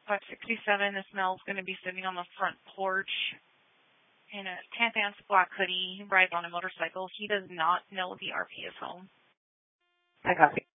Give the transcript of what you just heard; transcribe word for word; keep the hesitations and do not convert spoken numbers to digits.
five sixty-seven, this Mel's going to be sitting on the front porch in a tan pants, black hoodie. He rides on a motorcycle. He does not know the R P is home. I copy.